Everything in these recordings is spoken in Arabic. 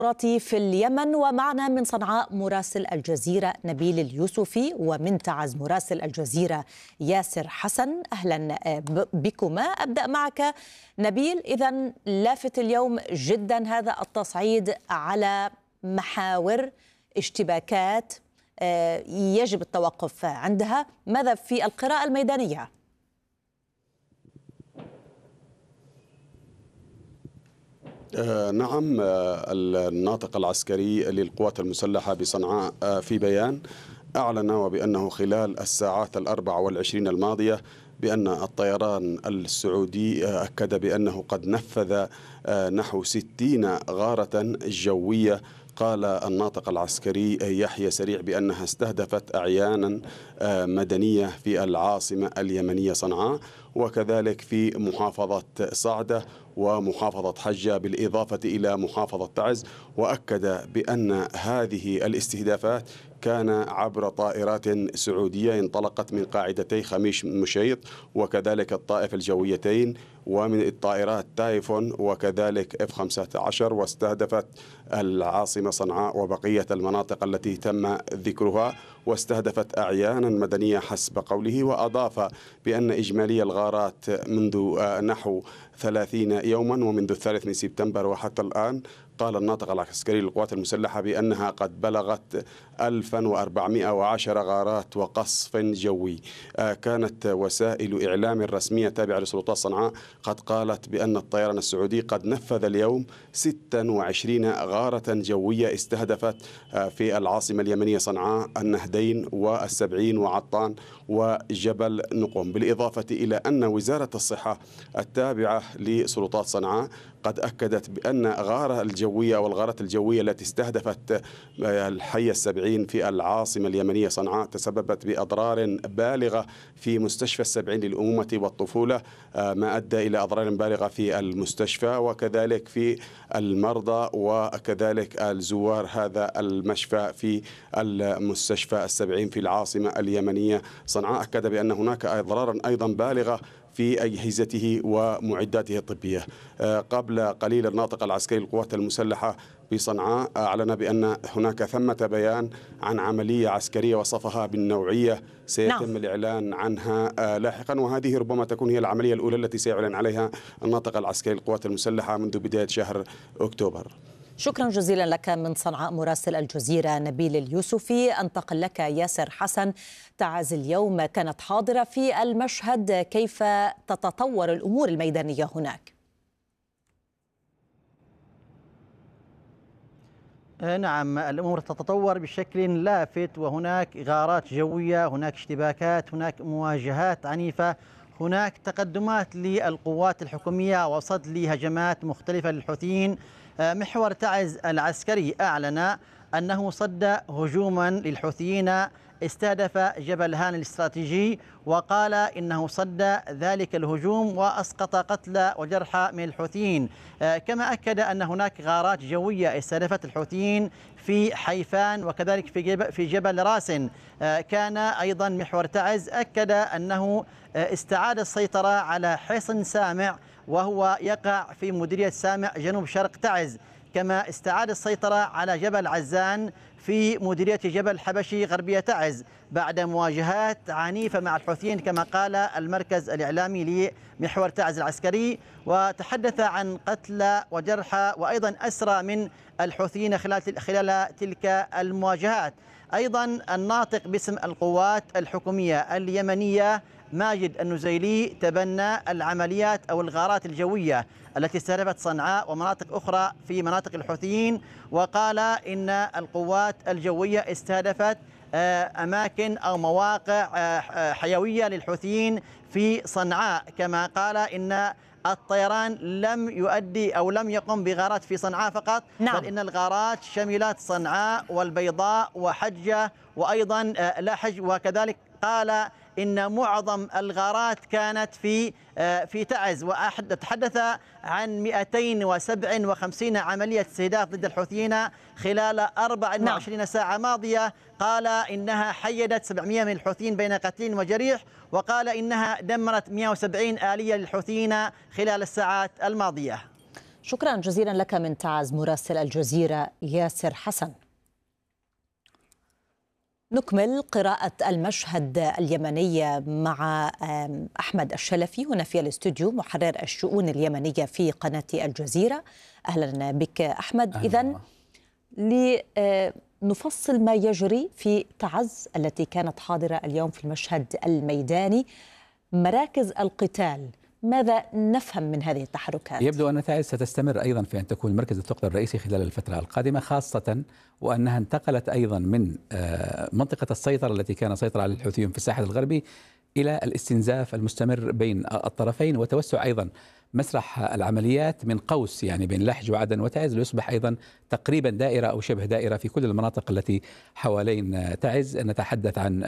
في اليمن. ومعنا من صنعاء مراسل الجزيرة نبيل اليوسفي، ومن تعز مراسل الجزيرة ياسر حسن. أهلا بكما. أبدأ معك نبيل. إذن لافت اليوم جدا هذا التصعيد على محاور اشتباكات يجب التوقف عندها. ماذا في القراءة الميدانية؟ نعم، الناطق العسكري للقوات المسلحة بصنعاء في بيان أعلن وبأنه خلال الساعات 24 الماضية بأن الطيران السعودي أكد بأنه قد نفذ نحو 60 غارة جوية. قال الناطق العسكري يحيى سريع بأنها استهدفت أعيانا مدنية في العاصمة اليمنية صنعاء، وكذلك في محافظة صعدة ومحافظة حجة، بالإضافة إلى محافظة تعز. وأكد بأن هذه الاستهدافات كان عبر طائرات سعودية انطلقت من قاعدتي خميش مشيط وكذلك الطائف الجويتين، ومن الطائرات تايفون وكذلك F-15، واستهدفت العاصمة صنعاء وبقية المناطق التي تم ذكرها، واستهدفت أعيانا مدنية حسب قوله. وأضاف بأن إجمالي الغارات منذ نحو 30 يوما ومنذ 3 من سبتمبر وحتى الآن، قال الناطق العسكري للقوات المسلحة بأنها قد بلغت 1410 غارات وقصف جوي. كانت وسائل إعلام رسمية تابعة لسلطات صنعاء قد قالت بأن الطيران السعودي قد نفذ اليوم 26 غارة جوية استهدفت في العاصمة اليمنية صنعاء النهدين والسبعين وعطان وجبل نقم، بالإضافة إلى أن وزارة الصحة التابعة لسلطات صنعاء قد أكدت بأن غارة الجوية والغارات الجوية التي استهدفت الحي السبعين في العاصمة اليمنية صنعاء تسببت بأضرار بالغة في مستشفى السبعين للأمومة والطفولة، ما أدى إلى أضرار بالغة في المستشفى وكذلك في المرضى وكذلك الزوار هذا المشفى في المستشفى السبعين في العاصمة اليمنية صنعاء. أكد بأن هناك أضرارا أيضا بالغة في أجهزته ومعداته الطبية. قبل قليل الناطق العسكري للقوات المسلحة بصنعاء أعلن بأن هناك ثمة بيان عن عملية عسكرية وصفها بالنوعية سيتم الإعلان عنها لاحقا، وهذه ربما تكون هي العملية الأولى التي سيعلن عليها الناطق العسكري للقوات المسلحة منذ بداية شهر أكتوبر. شكرا جزيلا لك من صنعاء مراسل الجزيرة نبيل اليوسفي. أنتقل لك ياسر حسن. تعز اليوم كانت حاضرة في المشهد، كيف تتطور الأمور الميدانية هناك؟ نعم، الأمور تتطور بشكل لافت، وهناك غارات جوية، هناك اشتباكات، هناك مواجهات عنيفة، هناك تقدمات للقوات الحكومية وصد لهجمات مختلفة للحوثيين. محور تعز العسكري أعلن أنه صد هجوما للحوثيين استهدف جبل هان الاستراتيجي، وقال إنه صد ذلك الهجوم وأسقط قتلى وجرحى من الحوثيين. كما أكد أن هناك غارات جوية استهدفت الحوثيين في حيفان وكذلك في جبل راسن. كان أيضا محور تعز أكد أنه استعاد السيطرة على حصن سامع وهو يقع في مديرية سامع جنوب شرق تعز. كما استعاد السيطرة على جبل عزان في مديرية جبل حبشي غربية تعز بعد مواجهات عنيفة مع الحوثيين، كما قال المركز الإعلامي لمحور تعز العسكري، وتحدث عن قتلى وجرحى وأيضا أسرى من الحوثيين خلال تلك المواجهات. أيضا الناطق باسم القوات الحكومية اليمنية ماجد النزيلي تبنى العمليات أو الغارات الجوية التي استهدفت صنعاء ومناطق أخرى في مناطق الحوثيين، وقال إن القوات الجوية استهدفت أماكن أو مواقع حيوية للحوثيين في صنعاء. كما قال إن الطيران لم يؤدي أو لم يقم بغارات في صنعاء فقط، بل إن الغارات شملت صنعاء والبيضاء وحجة وأيضا لحج، وكذلك قال إن معظم الغارات كانت في تعز. وتحدث عن 257 عملية استهداف ضد الحوثيين خلال 24 ساعة ماضية. قال إنها حيدت 700 من الحوثيين بين قتيل وجريح، وقال إنها دمرت 170 آلية للحوثيين خلال الساعات الماضية. شكرا جزيلا لك من تعز مراسل الجزيرة ياسر حسن. نكمل قراءة المشهد اليمني مع أحمد الشلفي هنا في الاستوديو، محرر الشؤون اليمنية في قناة الجزيرة. أهلا بك أحمد. إذن لنفصل ما يجري في تعز التي كانت حاضرة اليوم في المشهد الميداني، مراكز القتال، ماذا نفهم من هذه التحركات؟ يبدو أن تعز ستستمر أيضا في أن تكون مركز الثقل الرئيسي خلال الفترة القادمة، خاصة وأنها انتقلت أيضا من منطقة السيطرة التي كان سيطر على الحوثيون في الساحل الغربي إلى الاستنزاف المستمر بين الطرفين، وتوسع أيضا مسرح العمليات من قوس يعني بين لحج وعدن وتعز ليصبح أيضا تقريبا دائرة أو شبه دائرة في كل المناطق التي حوالين تعز. نتحدث عن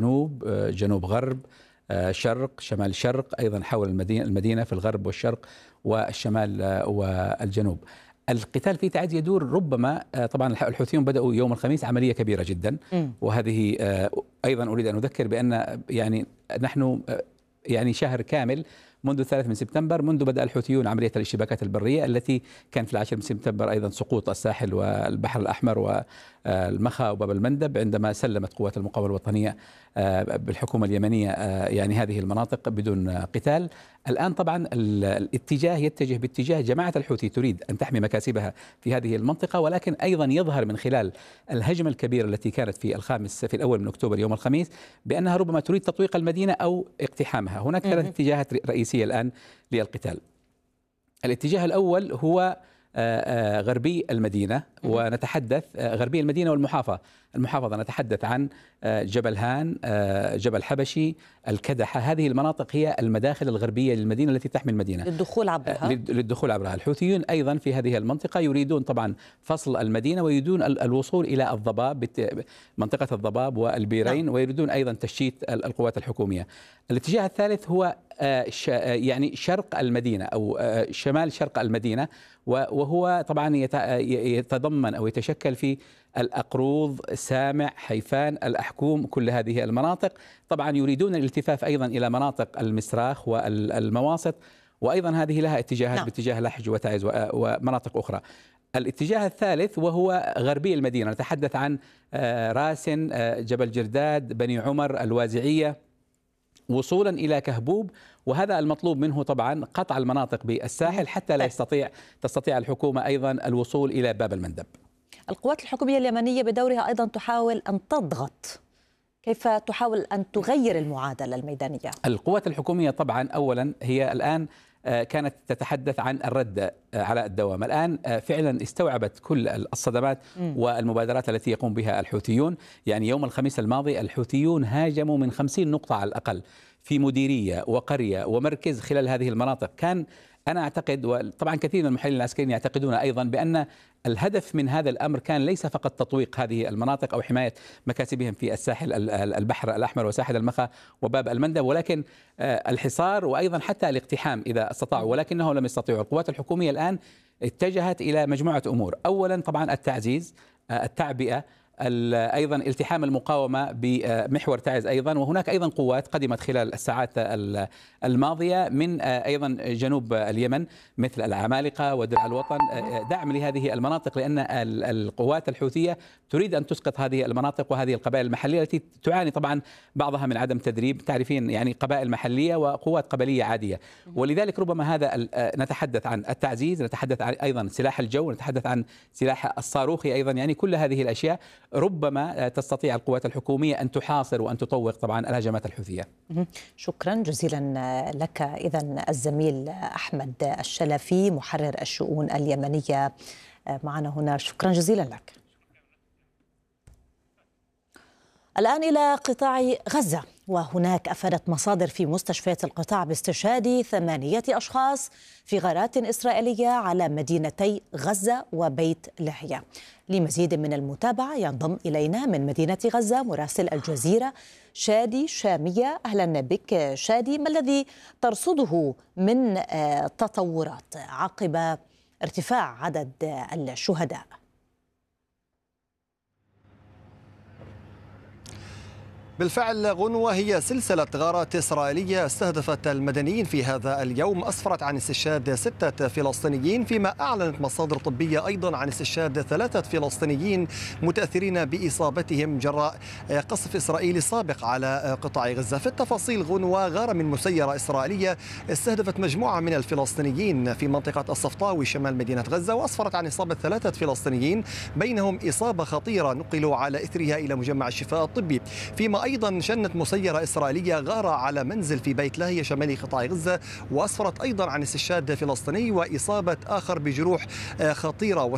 جنوب غرب، شرق، شمال شرق، أيضا حول المدينة في الغرب والشرق والشمال والجنوب. القتال في تعز يدور ربما طبعا الحوثيون بدأوا يوم الخميس عملية كبيرة جدا، وهذه أيضا أريد أن أذكر بأن يعني نحن يعني شهر كامل منذ 3 من سبتمبر، منذ بدأ الحوثيون عملية الاشتباكات البرية التي كان في 10 من سبتمبر أيضا سقوط الساحل والبحر الأحمر والمخا وباب المندب، عندما سلمت قوات المقاومة الوطنية بالحكومة اليمنية يعني هذه المناطق بدون قتال. الآن طبعا الاتجاه يتجه باتجاه جماعة الحوثي تريد أن تحمي مكاسبها في هذه المنطقة، ولكن أيضا يظهر من خلال الهجمة الكبيرة التي كانت في الأول من أكتوبر يوم الخميس بأنها ربما تريد تطويق المدينة أو اقتحامها. هناك 3 اتجاهات رئيسية الآن للقتال. الاتجاه الأول هو غربي المدينة، ونتحدث غربي المدينة والمحافظة نتحدث عن جبل هان، جبل حبشي، الكدحة. هذه المناطق هي المداخل الغربية للمدينة التي تحمي المدينة للدخول عبرها. الحوثيون أيضا في هذه المنطقة يريدون طبعا فصل المدينة، ويريدون الوصول إلى الضباب، منطقة الضباب والبيرين، ويريدون أيضا تشتيت القوات الحكومية. الاتجاه الثالث هو يعني شرق المدينة أو شمال شرق المدينة، وهو طبعا يتضمن أو يتشكل في الأقروض، سامع، حيفان، الأحكوم، كل هذه المناطق. طبعا يريدون الالتفاف أيضا إلى مناطق المسراخ والمواسط، وأيضا هذه لها اتجاهات باتجاه لحج وتعز ومناطق أخرى. الاتجاه الثالث وهو غربي المدينة، نتحدث عن راسن، جبل جرداد، بني عمر، الوازعية، وصولا إلى كهبوب. وهذا المطلوب منه طبعا قطع المناطق بالساحل حتى لا تستطيع الحكومة أيضا الوصول إلى باب المندب. القوات الحكومية اليمنية بدورها أيضا تحاول أن تضغط، كيف تحاول أن تغير المعادلة الميدانية؟ القوات الحكومية طبعا أولا هي الآن كانت تتحدث عن الرد على الدوام، الآن فعلا استوعبت كل الصدمات والمبادرات التي يقوم بها الحوثيون. يعني يوم الخميس الماضي الحوثيون هاجموا من 50 نقطة على الأقل في مديرية وقرية ومركز خلال هذه المناطق. كان أنا أعتقد، وطبعا كثير من المحللين العسكريين يعتقدون أيضا، بأن الهدف من هذا الأمر كان ليس فقط تطويق هذه المناطق أو حماية مكاسبهم في الساحل البحر الأحمر وساحل المخا وباب المندب، ولكن الحصار وأيضا حتى الاقتحام إذا استطاعوا، ولكنه لم يستطيعوا. القوات الحكومية الآن اتجهت إلى مجموعة أمور. أولا طبعا التعزيز، التعبئة، أيضا التحام المقاومة بمحور تعز أيضا، وهناك أيضا قوات قدمت خلال الساعات الماضية من أيضا جنوب اليمن مثل العمالقة ودرع الوطن، دعم لهذه المناطق، لأن القوات الحوثية تريد أن تسقط هذه المناطق وهذه القبائل المحلية التي تعاني طبعا بعضها من عدم تدريب. تعرفين يعني قبائل محلية وقوات قبلية عادية، ولذلك ربما هذا نتحدث عن التعزيز، نتحدث عن أيضا سلاح الجو، نتحدث عن سلاح الصاروخي أيضا. يعني كل هذه الأشياء ربما تستطيع القوات الحكومية أن تحاصر وأن تطوق طبعا الهجمات الحوثية. شكرا جزيلا لك إذن الزميل أحمد الشلفي محرر الشؤون اليمنية معنا هنا، شكرا جزيلا لك. الآن إلى قطاع غزة، وهناك أفادت مصادر في مستشفيات القطاع باستشهاد 8 أشخاص في غارات إسرائيلية على مدينتي غزة وبيت لحية. لمزيد من المتابعة ينضم إلينا من مدينة غزة مراسل الجزيرة شادي شامية. أهلا بك شادي، ما الذي ترصده من تطورات عقب ارتفاع عدد الشهداء؟ بالفعل غنوة هي سلسلة غارات إسرائيلية استهدفت المدنيين في هذا اليوم، أسفرت عن استشهاد 6 فلسطينيين، فيما أعلنت مصادر طبية أيضا عن استشهاد 3 فلسطينيين متأثرين بإصابتهم جراء قصف إسرائيلي سابق على قطاع غزة. في التفاصيل غنوة، غارة من مسيرة إسرائيلية استهدفت مجموعة من الفلسطينيين في منطقة الصفطاوي شمال مدينة غزة، وأسفرت عن إصابة 3 فلسطينيين، بينهم إصابة خطيرة نقلوا على إثرها إلى مجمع الشفاء الطبي. فيما أيضا شنت مسيرة إسرائيلية غارة على منزل في بيت لاهيا شمالي قطاع غزة، وأسفرت أيضا عن استشهاد فلسطيني وإصابة آخر بجروح خطيرة.